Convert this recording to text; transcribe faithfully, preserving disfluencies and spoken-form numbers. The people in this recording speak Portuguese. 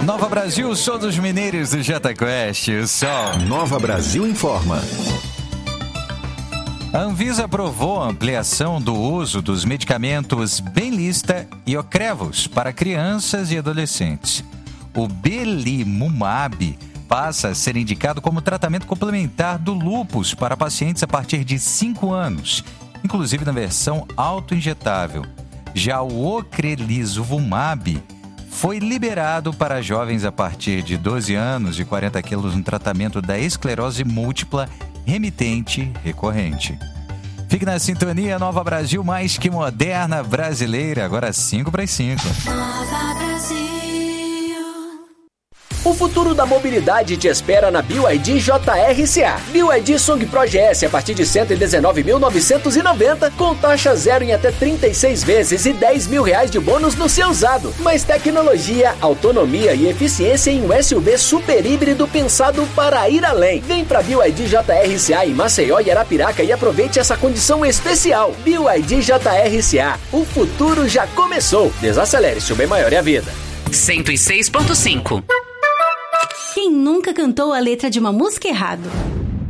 Nova Brasil, sou dos mineiros do Jota Quest, o sol. Nova Brasil informa. A Anvisa aprovou a ampliação do uso dos medicamentos Benlysta e Ocrevus para crianças e adolescentes. O Belimumab passa a ser indicado como tratamento complementar do lúpus para pacientes a partir de cinco anos, inclusive na versão auto-injetável. Já o Ocrelizumab foi liberado para jovens a partir de doze anos e quarenta quilos no tratamento da esclerose múltipla remitente recorrente. Fique na sintonia, Nova Brasil, mais que moderna brasileira, agora cinco para as cinco. Nova Brasil. O futuro da mobilidade te espera na B Y D J R C A. B Y D Song Pro G S a partir de cento e dezenove mil novecentos e noventa, com taxa zero em até trinta e seis vezes e dez mil reais de bônus no seu usado. Mais tecnologia, autonomia e eficiência em um S U V super híbrido pensado para ir além. Vem pra B Y D J R C A em Maceió e Arapiraca e aproveite essa condição especial. B Y D J R C A, o futuro já começou. Desacelere, seu bem maior é a vida. cento e seis ponto cinco. Quem nunca cantou a letra de uma música errado?